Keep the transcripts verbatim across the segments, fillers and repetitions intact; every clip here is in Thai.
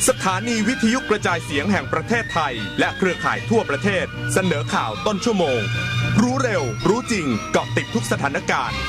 สถานีวิทยุกระจายเสียงแห่งประเทศไทยและเครือข่ายทั่วประเทศเสนอข่าวต้นชั่วโมงรู้เร็วรู้จริงเกาะติดทุกสถานการณ์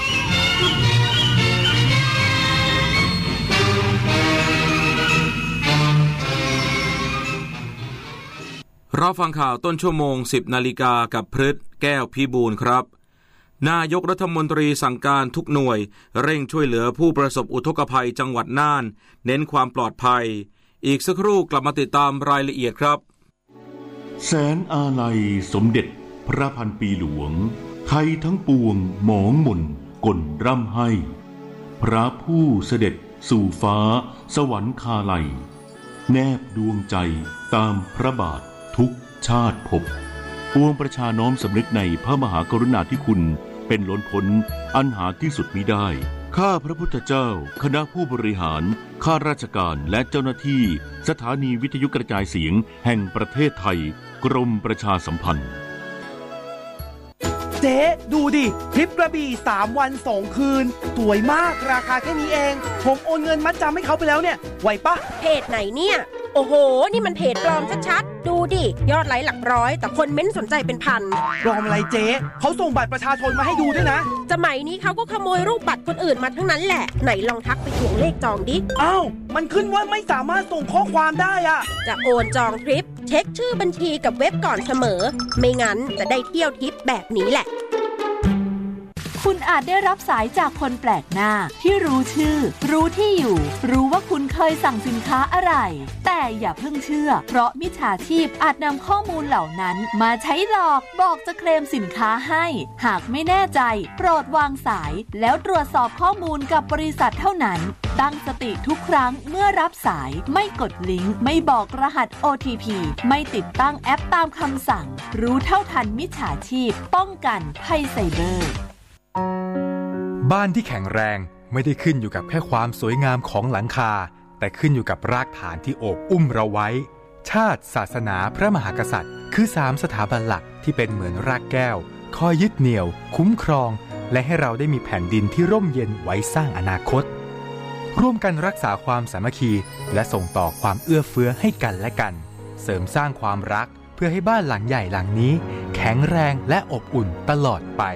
เราฟังข่าวต้นชั่วโมง สิบนาฬิกากับพฤทธิ์แก้วพิบูลครับนายกรัฐมนตรีสั่งการทุกหน่วยเร่งช่วยเหลือผู้ประสบอุทกภัยจังหวัดน่านเน้นความปลอดภัยอีกสักครู่กลับมาติดตามรายละเอียดครับแสนอาลัยสมเด็จพระพันปีหลวงไทยทั้งปวงหมองหม่นกลร่ำให้พระผู้เสด็จสู่ฟ้าสวรรคาลัยแนบดวงใจตามพระบาททุกชาติภพปวงประชาน้อมสำนึกในพระมหากรุณาธิคุณเป็นล้นพ้นอันหาที่สุดมิได้ข้าพระพุทธเจ้าคณะผู้บริหารข้าราชการและเจ้าหน้าที่สถานีวิทยุกระจายเสียงแห่งประเทศไทยกรมประชาสัมพันธ์เจ๊ดูดิทริปกระบี่สามวันสองคืนสวยมากราคาแค่นี้เองผมโอนเงินมัดจำให้เขาไปแล้วเนี่ยไหวปะเพจไหนเนี่ยโอ้โหนี่มันเพจปลอมชัดๆดูดิยอดไลค์หลักร้อยแต่คนเม้นสนใจเป็นพันปลอมอะไรเจ๊เขาส่งบัตรประชาชนมาให้ดูด้วยนะสมัยนี้เขาก็ขโมยรูปบัตรคนอื่นมาทั้งนั้นแหละไหนลองทักไปทวงเลขจองดิอ้าวมันขึ้นว่าไม่สามารถส่งข้อความได้อะจะโอนจองทริปเช็คชื่อบัญชีกับเว็บก่อนเสมอไม่งั้นจะได้เที่ยวทริปแบบนี้แหละคุณอาจได้รับสายจากคนแปลกหน้าที่รู้ชื่อรู้ที่อยู่รู้ว่าคุณเคยสั่งสินค้าอะไรแต่อย่าเพิ่งเชื่อเพราะมิจฉาชีพอาจนำข้อมูลเหล่านั้นมาใช้หลอกบอกจะเคลมสินค้าให้หากไม่แน่ใจโปรดวางสายแล้วตรวจสอบข้อมูลกับบริษัทเท่านั้นตั้งสติทุกครั้งเมื่อรับสายไม่กดลิงก์ไม่บอกรหัส โอ ที พี ไม่ติดตั้งแอปตามคำสั่งรู้เท่าทันมิจฉาชีพป้องกันภัยไซเบอร์บ้านที่แข็งแรงไม่ได้ขึ้นอยู่กับแค่ความสวยงามของหลังคาแต่ขึ้นอยู่กับรากฐานที่โอบอุ้มเราไว้ชาติศาสนาพระมหากษัตริย์คือสามสถาบันหลักที่เป็นเหมือนรากแก้วคอยยึดเหนี่ยวคุ้มครองและให้เราได้มีแผ่นดินที่ร่มเย็นไว้สร้างอนาคตร่วมกันรักษาความสามัคคีและส่งต่อความเอื้อเฟื้อให้กันและกันเสริมสร้างความรักเพื่อให้บ้านหลังใหญ่หลังนี้แข็งแรงและอบอุ่นตลอดไป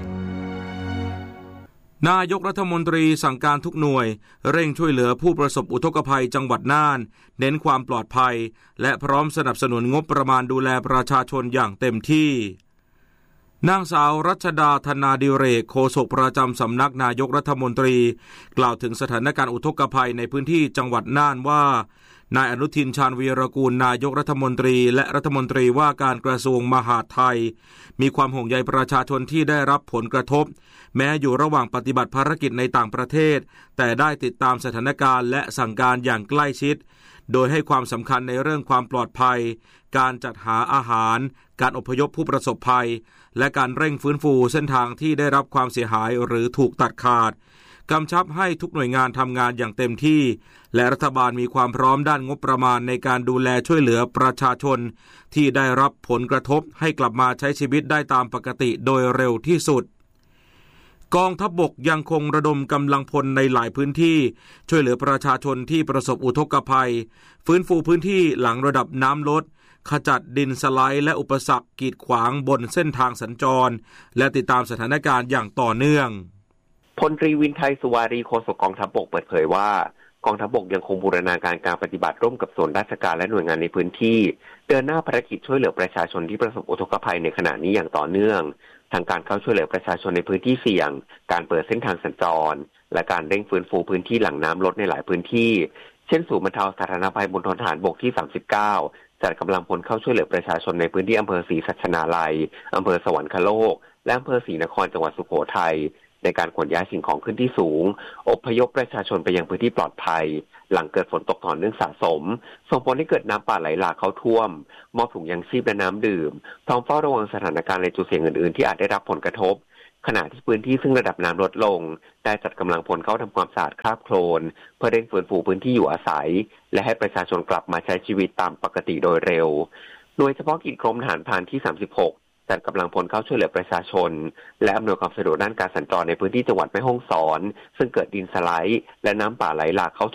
นายกรัฐมนตรีสั่งการทุกหน่วยเร่งช่วยเหลือผู้ประสบอุทกภัยจังหวัดน่านเน้นความปลอดภัยและพร้อมสนับสนุนงบประมาณดูแลประชาชนอย่างเต็มที่นางสาวรัชดาธนาดิเรกโฆษกประจำสำนักนายกรัฐมนตรีกล่าวถึงสถานการณ์อุทกภัยในพื้นที่จังหวัดน่านว่านายอนุทินชาญวีรกูลนายกรัฐมนตรีและรัฐมนตรีว่าการกระทรวงมหาดไทยมีความห่วงใยประชาชนที่ได้รับผลกระทบแม้อยู่ระหว่างปฏิบัติภารกิจในต่างประเทศแต่ได้ติดตามสถานการณ์และสั่งการอย่างใกล้ชิดโดยให้ความสำคัญในเรื่องความปลอดภัยการจัดหาอาหารการอพยพผู้ประสบภัยและการเร่งฟื้นฟูเส้นทางที่ได้รับความเสียหายหรือถูกตัดขาดกำชับให้ทุกหน่วยงานทำงานอย่างเต็มที่และรัฐบาลมีความพร้อมด้านงบประมาณในการดูแลช่วยเหลือประชาชนที่ได้รับผลกระทบให้กลับมาใช้ชีวิตได้ตามปกติโดยเร็วที่สุดกองทัพบกยังคงระดมกำลังพลในหลายพื้นที่ช่วยเหลือประชาชนที่ประสบอุทกภัยฟื้นฟูพื้นที่หลังระดับน้ำลดขจัดดินสไลด์และอุปสรรคกีดขวางบนเส้นทางสัญจรและติดตามสถานการณ์อย่างต่อเนื่องพลตรีวินไทยสุวารีโฆษกกองทัพบกเปิดเผยว่ากองทัพบกยังคงบูรณาการการปฏิบัติร่วมกับส่วนราชการและหน่วยงานในพื้นที่เดินหน้าภารกิจช่วยเหลือประชาชนที่ประสบอุทกภัยในขณะนี้อย่างต่อเนื่องทางการเข้าช่วยเหลือประชาชนในพื้นที่เสี่ยงการเปิดเส้นทางสัญจรและการเร่งฟื้นฟูพื้นที่หลังน้ำลดในหลายพื้นที่เช่นศูนย์บรรเทาสาธารณภัยบนทหารบกที่สามสิบเก้าจัดกำลังพลเข้าช่วยเหลือประชาชนในพื้นที่อำเภอศรีสัชนาลัยอำเภอสวรรคโลกและอำเภอศรีนครจังหวัดสุโขทัยในการขนย้ายสิ่งของขึ้นที่สูงอพยพประชาชนไปยังพื้นที่ปลอดภัยหลังเกิดฝนตกต่อเนื่องสะสมส่งผลให้เกิดน้ำป่าไหลหลากเข้าท่วมมอบถุงยางชีพและน้ำดื่มพร้อมเฝ้าระวังสถานการณ์ในจุดเสี่ยงอื่นๆที่อาจได้รับผลกระทบขณะที่พื้นที่ซึ่งระดับน้ำลดลงได้จัดกำลังพลเข้าทำความสะอาดคราบโคลนเพื่อเร่งฟื้นฟูพื้นที่อยู่อาศัยและให้ประชาชนกลับมาใช้ชีวิตตามปกติโดยเร็วโดยเฉพาะกิจกรมทหารพรานที่สามสิบหกจัดกำลังพลเข้าช่วยเหลือประชาชนและอำนวยความสะดวกด้านการสัญจรในพื้นที่จังหวัดแม่ฮ่องสอนซึ่งเกิดดินสไลด์และน้ำป่าไหลหลากเข้า